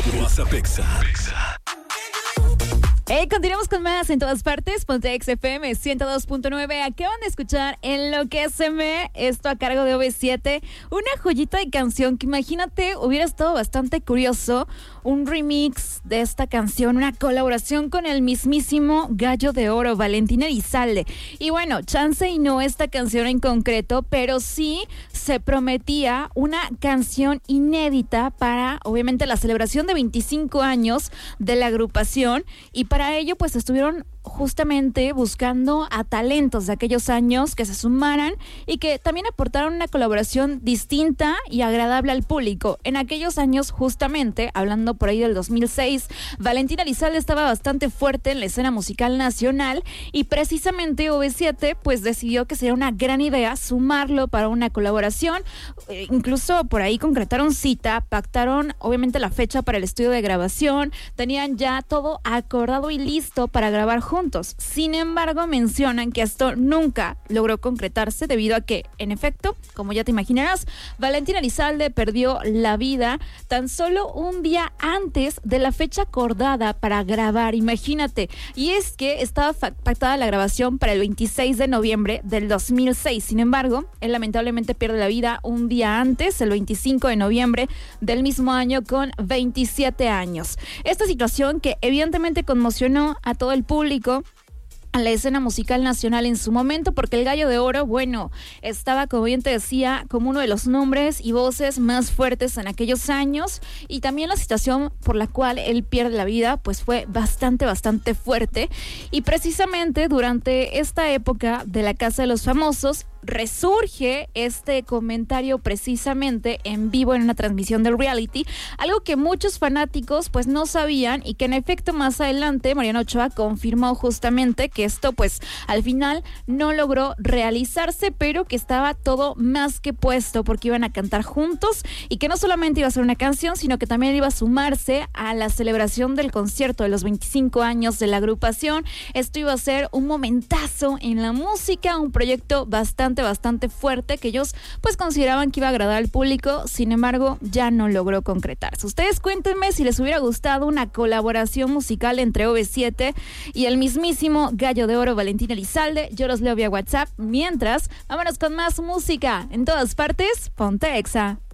WhatsApp Exa. Continuamos con más en todas partes. Ponte XFM 102.9. Acaban de escuchar Enloquéceme, esto a cargo de OV7. Una joyita de canción que imagínate hubiera estado bastante curioso. Un remix de esta canción, una colaboración con el mismísimo Gallo de Oro, Valentín Elizalde. Y bueno, chance y no esta canción en concreto, pero sí se prometía una canción inédita para, obviamente, la celebración de 25 años de la agrupación. Y para ello, pues estuvieron justamente buscando a talentos de aquellos años que se sumaran y que también aportaron una colaboración distinta y agradable al público. En aquellos años, justamente, hablando por ahí del 2006, Valentín Elizalde estaba bastante fuerte en la escena musical nacional y precisamente OV7 pues decidió que sería una gran idea sumarlo para una colaboración. Incluso por ahí concretaron cita, pactaron obviamente la fecha para el estudio de grabación, tenían ya todo acordado y listo para grabar juntos. Sin embargo, mencionan que esto nunca logró concretarse debido a que, en efecto, como ya te imaginarás, Valentín Elizalde perdió la vida tan solo un día antes de la fecha acordada para grabar, imagínate. Y es que estaba pactada la grabación para el 26 de noviembre del 2006. Sin embargo, él lamentablemente pierde la vida un día antes, el 25 de noviembre del mismo año, con 27 años. Esta situación que evidentemente conmocionó a todo el público, a la escena musical nacional en su momento, porque el Gallo de Oro, bueno, estaba, como bien te decía, como uno de los nombres y voces más fuertes en aquellos años, y también la situación por la cual él pierde la vida, pues fue bastante fuerte, y precisamente durante esta época de la Casa de los Famosos, resurge este comentario precisamente en vivo en una transmisión del reality, algo que muchos fanáticos pues no sabían y que en efecto más adelante Mariana Ochoa confirmó justamente que esto pues al final no logró realizarse, pero que estaba todo más que puesto porque iban a cantar juntos y que no solamente iba a ser una canción, sino que también iba a sumarse a la celebración del concierto de los 25 años de la agrupación. Esto iba a ser un momentazo en la música, un proyecto bastante fuerte que ellos pues consideraban que iba a agradar al público. Sin embargo, ya no logró concretarse. Ustedes cuéntenme si les hubiera gustado una colaboración musical entre OV7 y el mismísimo Gallo de Oro, Valentín Elizalde. Yo los leo vía WhatsApp. Mientras, vámonos con más música. En todas partes, ponte Exa.